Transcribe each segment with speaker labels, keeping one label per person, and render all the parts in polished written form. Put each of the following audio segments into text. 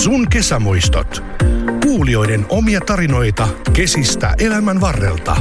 Speaker 1: Sun kesämuistot. Kuulijoiden omia tarinoita kesistä elämän varrelta.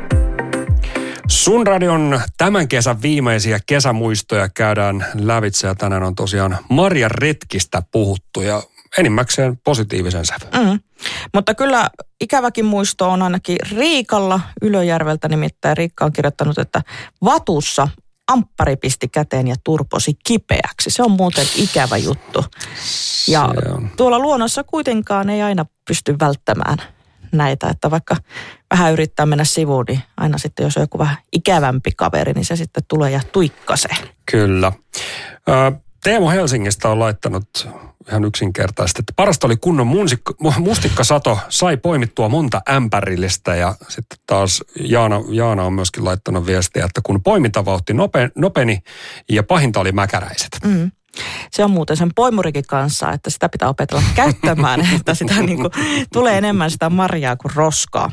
Speaker 2: Sun radion tämän kesän viimeisiä kesämuistoja käydään lävitse ja tänään on tosiaan Marjan retkistä puhuttu ja enimmäkseen positiivisen sävyn.
Speaker 3: Mutta kyllä ikäväkin muisto on ainakin Riikalla Ylöjärveltä, nimittäin Riikka on kirjoittanut, että Vatussa amppari pisti käteen ja turposi kipeäksi. Se on muuten ikävä juttu. Ja tuolla luonnossa kuitenkaan ei aina pysty välttämään näitä, että vaikka vähän yrittää mennä sivuun, niin aina sitten jos on joku vähän ikävämpi kaveri, niin se sitten tulee ja tuikkasee.
Speaker 2: Kyllä. Teemu Helsingistä on laittanut ihan yksinkertaisesti, että parasta oli kunnon mustikkasato, sai poimittua monta ämpärillistä ja sitten taas Jaana on myöskin laittanut viestiä, että kun poimintavauhti nopeni ja pahinta oli mäkäräiset.
Speaker 3: Se on muuten sen poimurikin kanssa, että sitä pitää opetella käyttämään, että sitä niinku tulee enemmän sitä marjaa kuin roskaa.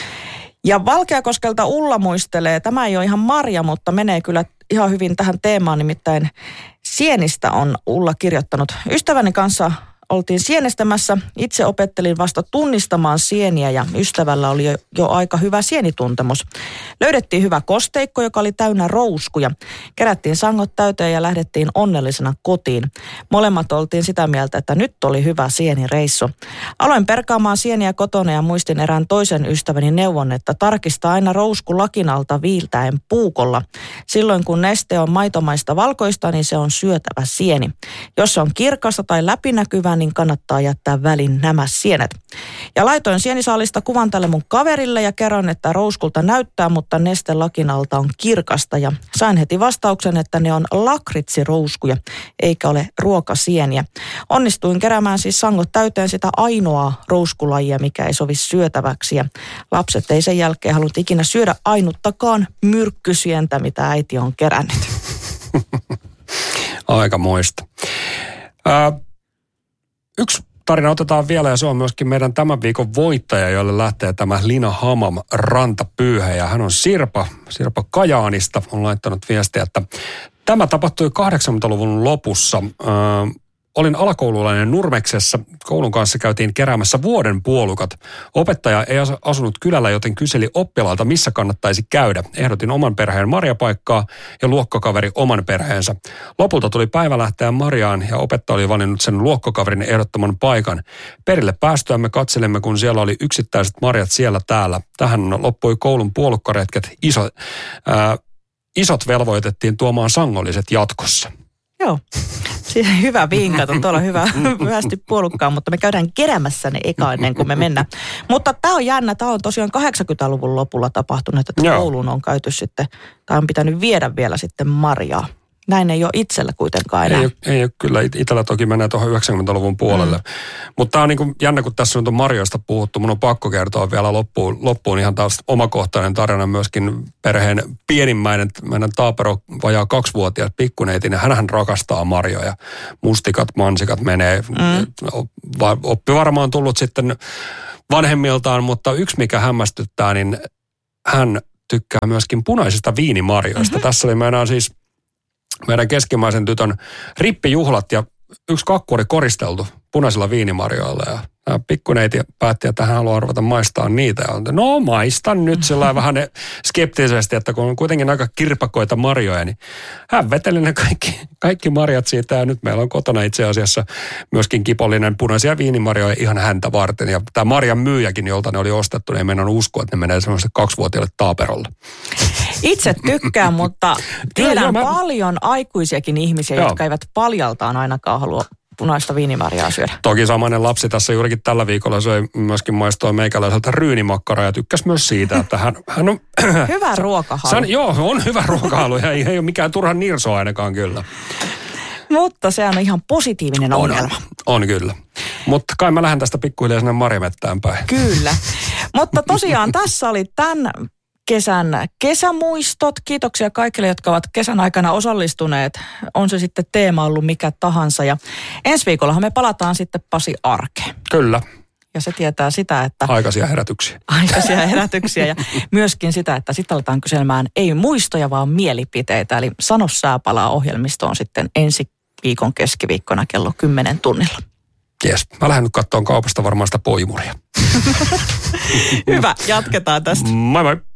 Speaker 3: Ja Valkeakoskelta Ulla muistelee, tämä ei ole ihan marja, mutta menee kyllä ihan hyvin tähän teemaan, nimittäin sienistä on Ulla kirjoittanut. Ystäväni kanssa oltiin sienestämässä. Itse opettelin vasta tunnistamaan sieniä ja ystävällä oli jo aika hyvä sienituntemus. Löydettiin hyvä kosteikko, joka oli täynnä rouskuja. Kerättiin sangot täyteen ja lähdettiin onnellisena kotiin. Molemmat oltiin sitä mieltä, että nyt oli hyvä sienireissu. Aloin perkaamaan sieniä kotona ja muistin erään toisen ystäväni neuvon, että tarkista aina rousku lakin alta viiltäen puukolla. Silloin kun neste on maitomaista valkoista, niin se on syötävä sieni. Jos se on kirkasta tai läpinäkyvää, niin kannattaa jättää väliin nämä sienet. Ja laitoin sienisaalista kuvan tälle mun kaverille ja kerron, että rouskulta näyttää, mutta neste lakin alta on kirkasta. Ja sain heti vastauksen, että ne on lakritsirouskuja, eikä ole ruokasieniä. Onnistuin keräämään siis sangot täyteen sitä ainoaa rouskulajia, mikä ei sovi syötäväksi. Ja lapset ei sen jälkeen halunnut ikinä syödä ainuttakaan myrkkysientä, mitä äiti on kerännyt.
Speaker 2: Aikamoista. Yksi tarina otetaan vielä ja se on myöskin meidän tämän viikon voittaja, jolle lähtee tämä Lina Hamam rantapyyhe. Ja hän on Sirpa Kajaanista, on laittanut viestiä, että tämä tapahtui 80-luvun lopussa. Olin alakoululainen Nurmeksessa. Koulun kanssa käytiin keräämässä vuoden puolukat. Opettaja ei asunut kylällä, joten kyseli oppilaalta, missä kannattaisi käydä. Ehdotin oman perheen marjapaikkaa ja luokkakaveri oman perheensä. Lopulta tuli päivä lähteä marjaan ja opettaja oli valinnut sen luokkakaverin ehdottoman paikan. Perille päästyämme katselemme, kun siellä oli yksittäiset marjat siellä täällä. Tähän loppui koulun puolukkaretket. Isot velvoitettiin tuomaan sangolliset jatkossa.
Speaker 3: Joo, siinä hyvä vinkata, tuolla hyvästi puolukkaan, mutta me käydään keräämässä ne eka ennen kuin me mennään. Mutta tämä on jännä, tämä on tosiaan 80-luvun lopulla tapahtunut, että kouluun on käyty sitten, tai on pitänyt viedä vielä sitten marjaa. Näin ei ole itsellä kuitenkaan enää.
Speaker 2: Ei ole kyllä, itsellä toki menee tuohon 90-luvun puolelle. Mutta tämä on niin kuin jännä, kun tässä on marjoista puhuttu. Mun on pakko kertoa vielä loppuun ihan taas omakohtainen tarina myöskin perheen pienimmäinen, meidän Taapero vajaa 2-vuotias pikkuneiti, niin hänhän rakastaa marjoja. Mustikat, mansikat menee. Oppi varmaan tullut sitten vanhemmiltaan, mutta yksi mikä hämmästyttää, niin hän tykkää myöskin punaisista viinimarjoista. Tässä oli meidän keskimmäisen tytön rippijuhlat ja yksi kakku oli koristeltu punaisilla viinimarjoilla ja pikkuneiti päätti, että hän haluaa ruveta maistaa niitä. Ja no maistan nyt sillä vähän skeptisesti, että kun on kuitenkin aika kirpakoita marjoja, niin hän veteli ne kaikki marjat siitä ja nyt meillä on kotona itse asiassa myöskin kipollinen punaisia viinimarjoja ihan häntä varten. Ja tämä marjan myyjäkin, jolta ne oli ostettu, niin ei mennä uskoa, että ne menee semmoiselle 2-vuotiaille Taaperolle.
Speaker 3: Itse tykkään, mutta tiedän paljon aikuisiakin ihmisiä, jotka eivät paljaltaan ainakaan halua punaista viinimarjaa syödä. Toki
Speaker 2: samainen lapsi tässä juurikin tällä viikolla söi myöskin maistoi meikäläiseltä ryynimakkaraa ja tykkäsi myös siitä, että hän on...
Speaker 3: Hyvä ruokahalu.
Speaker 2: Joo, on hyvä ruokahalu ja ei ole mikään turha nirso ainakaan kyllä.
Speaker 3: Mutta se on ihan positiivinen ongelma.
Speaker 2: On kyllä. Mutta kai mä lähden tästä pikkuhiljaa sinne marjamettään päin.
Speaker 3: Kyllä. Mutta tosiaan tässä oli tämän kesän kesämuistot. Kiitoksia kaikille, jotka ovat kesän aikana osallistuneet. On se sitten teema ollut mikä tahansa. Ja ensi viikollahan me palataan sitten Pasi arkeen.
Speaker 2: Kyllä.
Speaker 3: Ja se tietää sitä, että...
Speaker 2: Aikaisia herätyksiä.
Speaker 3: Aikaisia herätyksiä ja myöskin sitä, että sitten aletaan kyselemään ei muistoja, vaan mielipiteitä. Eli Sano sää palaa -ohjelmisto on sitten ensi viikon keskiviikkona kello 10 tunnilla.
Speaker 2: Jes, mä lähden nyt katsomaan kaupasta varmaan sitä poimuria.
Speaker 3: Hyvä, jatketaan tästä.
Speaker 2: Moi moi.